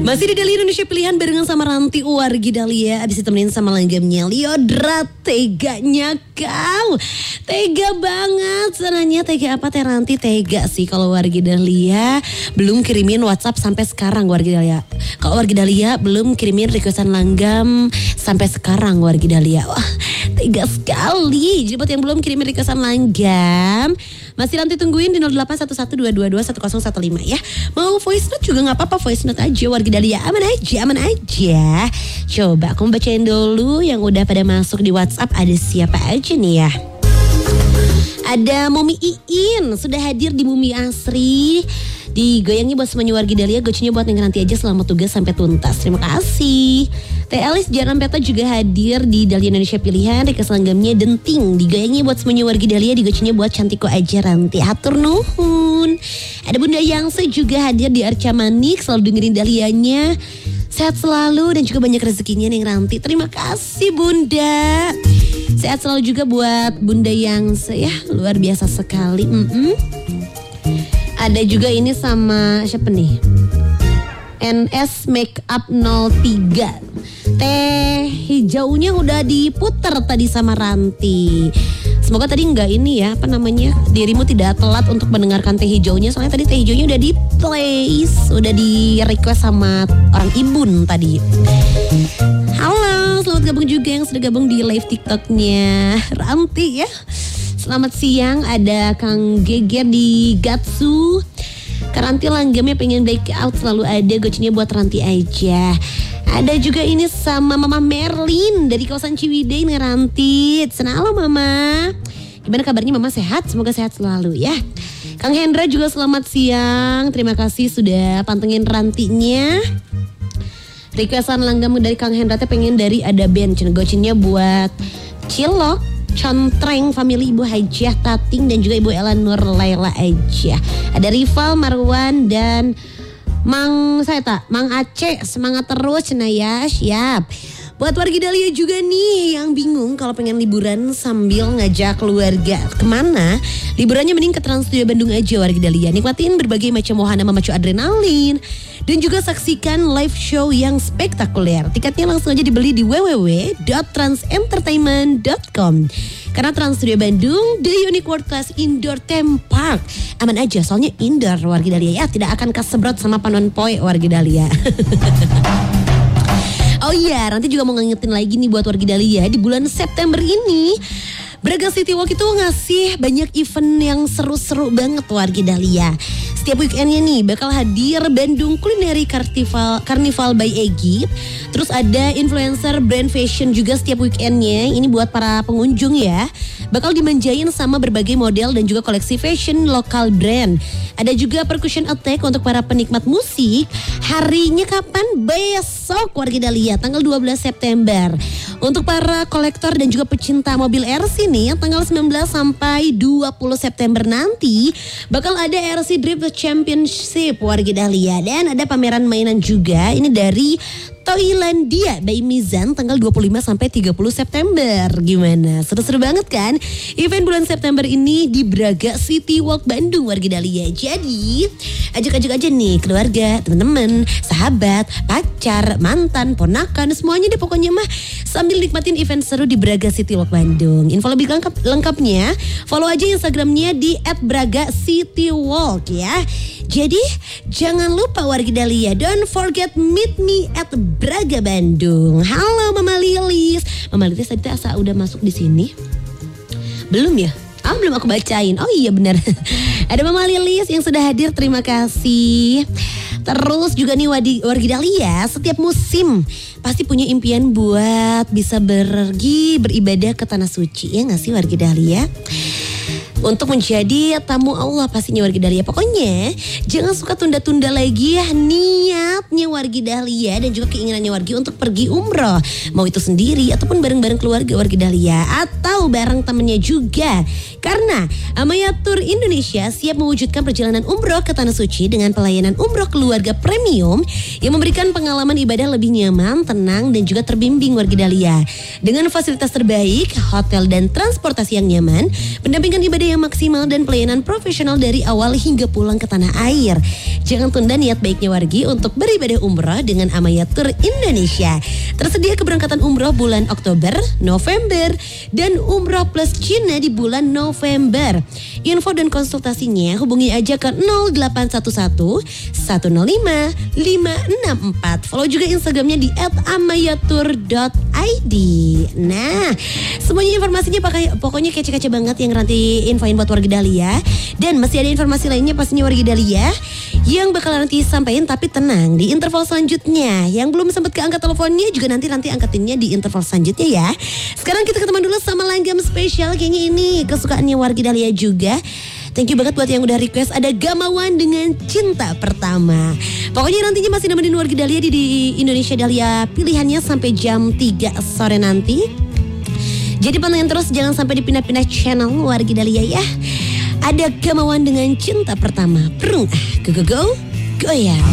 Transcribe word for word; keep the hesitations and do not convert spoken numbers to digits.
Masih di Dahlia Indonesia Pilihan barengan sama Ranti Wargi Dahlia. Abis ditemenin sama langgamnya Liodra. Teganya kau, tega banget. Senanya tega apa teh Ranti? Tega sih kalau Wargi Dahlia belum kirimin WhatsApp sampai sekarang Wargi Dahlia. Kalau Wargi Dahlia belum kirimin requestan langgam sampai sekarang Wargi Dahlia. Wah tega sekali. Jadi buat yang belum kirimin requestan langgam, masih nanti tungguin di nol delapan satu satu dua dua dua satu nol satu lima ya. Mau voice note juga gak apa-apa, voice note aja Wargi Dahlia. Aman aja, aman aja. Coba aku bacain dulu yang udah pada masuk di WhatsApp. Ada siapa aja nih ya? Ada Momi Iin sudah hadir di Mumi Asri. Digoyangi buat semuanya Wargi Dahlia, gocinya buat yang nanti aja selama tugas sampai tuntas. Terima kasih. Teh Elis Jaran Peta juga hadir di Dahlia Indonesia Pilihan. Request langgamnya Denting. Digoyangi buat semuanya Wargi Dahlia, digocinya buat Cantiko aja Ranti. Hatur nuhun. Ada Bunda Yangse juga hadir di Arca Manik, selalu dengerin Dahlianya. Sehat selalu dan juga banyak rezekinya nih Ranti. Terima kasih Bunda. Sehat selalu juga buat Bunda Yangse ya, luar biasa sekali. Mm-mm. Ada juga ini sama siapa nih? N S Makeup nol tiga. Teh hijaunya udah diputer tadi sama Ranti. Semoga tadi enggak ini ya, apa namanya, dirimu tidak telat untuk mendengarkan teh hijaunya. Soalnya tadi teh hijaunya udah di place, udah di request sama orang Ibun tadi. Halo, selamat gabung juga yang sudah gabung di live TikToknya Ranti ya. Selamat siang, ada Kang Geger di Gatsu. Ranti langgamnya pengen breakout, selalu ada, gocinya buat Ranti aja. Ada juga ini sama Mama Merlin dari kawasan Ciwidey nih Ranti. Halo Mama. Gimana kabarnya Mama, sehat? Semoga sehat selalu ya. Kang Hendra juga selamat siang. Terima kasih sudah pantengin Rantinya. Requestan langgam dari Kang Hendra teh pengen dari ada band. Gocinya buat Cilok, Contreng, family Ibu Hajah Tating dan juga Ibu Ella Nur Laila aja. Ada Rival, Marwan dan Mang saya tak, Mang Aceh, semangat terus cenah ya, siap. Buat Wargi Dahlia juga nih yang bingung kalau pengen liburan sambil ngajak keluarga kemana, liburannya mending ke Trans Studio Bandung aja Wargi Dahlia. Nikmatin berbagai macam wahana memacu adrenalin dan juga saksikan live show yang spektakuler. Tiketnya langsung aja dibeli di w w w dot trans entertainment dot com. Karena Trans Studio Bandung, the unique world class indoor theme park. Aman aja soalnya indoor Wargi Dahlia ya, tidak akan kesebrot sama panon poe Wargi Dahlia. Oh iya, nanti juga mau ngingetin lagi nih buat Wargi Dahlia, di bulan September ini Braga City Walk itu ngasih banyak event yang seru-seru banget Wargi Dahlia. Setiap weekendnya nih bakal hadir Bandung Culinary Carnival, Carnival by Egypt. Terus ada influencer brand fashion juga setiap weekendnya. Ini buat para pengunjung ya. Bakal dimanjain sama berbagai model dan juga koleksi fashion lokal brand. Ada juga percussion attack untuk para penikmat musik. Harinya kapan? Besok Wargi Dahlia, tanggal dua belas September. Untuk para kolektor dan juga pecinta mobil R C nih, tanggal sembilan belas sampai dua puluh September nanti bakal ada R C Drift Championship Wargi Dahlia. Dan ada pameran mainan juga, ini dari Toylandia by Mizan tanggal dua puluh lima sampai tiga puluh September. Gimana? Seru-seru banget kan? Event bulan September ini di Braga City Walk Bandung Wargi Dahlia. Jadi ajak-ajak aja nih keluarga, teman-teman, sahabat, pacar, mantan, ponakan, semuanya deh pokoknya mah sambil nikmatin event seru di Braga City Walk Bandung. Info lebih lengkap lengkapnya follow aja Instagramnya di et braga city walk ya. Jadi jangan lupa Wargi Dahlia, don't forget meet me at Braga Bandung. Halo Mama Lilis. Mama Lilis tadi asa udah masuk di sini? Belum ya? Ah, belum aku bacain. Oh iya benar. Ada Mama Lilis yang sudah hadir, terima kasih. Terus juga nih Wargi Dahlia, setiap musim pasti punya impian buat bisa pergi beribadah ke Tanah Suci. Ya gak sih Wargi Dahlia? Untuk menjadi tamu Allah pastinya Wargi Dahlia. Pokoknya jangan suka tunda-tunda lagi ya niatnya Wargi Dahlia dan juga keinginannya Wargi untuk pergi umroh. Mau itu sendiri ataupun bareng-bareng keluarga Wargi Dahlia atau bareng temennya juga. Karena Amaya Tour Indonesia siap mewujudkan perjalanan umroh ke Tanah Suci dengan pelayanan umroh keluarga premium yang memberikan pengalaman ibadah lebih nyaman, tenang dan juga terbimbing Wargi Dahlia. Dengan fasilitas terbaik, hotel dan transportasi yang nyaman, pendampingan ibadah yang yang maksimal dan pelayanan profesional dari awal hingga pulang ke tanah air. Jangan tunda niat baiknya wargi untuk beribadah umroh dengan Amaya Tour Indonesia. Tersedia keberangkatan umroh bulan Oktober, November, dan umroh plus Cina di bulan November. Info dan konsultasinya hubungi aja ke nol delapan satu satu, satu nol lima, lima enam empat. Follow juga Instagramnya di et amayatur dot i d. Nah, semuanya informasinya pakai, pokoknya kece-kece banget yang nanti infoin buat warga Dahlia. Dan masih ada informasi lainnya pastinya warga Dahlia yang bakal nanti sampaikan, tapi tenang, di interval selanjutnya. Yang belum sempat keangkat teleponnya juga nanti nanti angkatinnya di interval selanjutnya ya. Sekarang kita ketemu dulu sama langgam spesial, kayaknya ini kesukaannya warga Dahlia juga. Thank you banget buat yang udah request. Ada Gamawan dengan Cinta Pertama. Pokoknya nantinya masih nemenin warga Dahlia di, di Indonesia Dahlia pilihannya sampai jam tiga sore nanti. Jadi pantengin terus, jangan sampai dipindah-pindah channel warga Dahlia ya. Ada Gamawan dengan Cinta Pertama. Perung ah, go go go goyang.